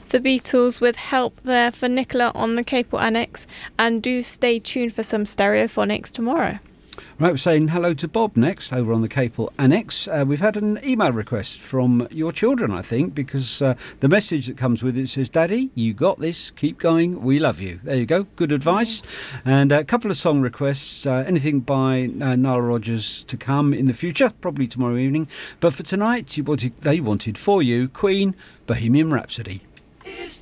The Beatles with Help there for Nicola on the Capel Annex, and do stay tuned for some Stereophonics tomorrow. Right, we're saying hello to Bob next over on the Capel Annex. We've had an email request from your children, I think, because the message that comes with it says, Daddy, you got this, keep going, we love you. There you go, good advice. And a couple of song requests, anything by Nile Rodgers to come in the future, probably tomorrow evening. But for tonight, they wanted For You, Queen, Bohemian Rhapsody.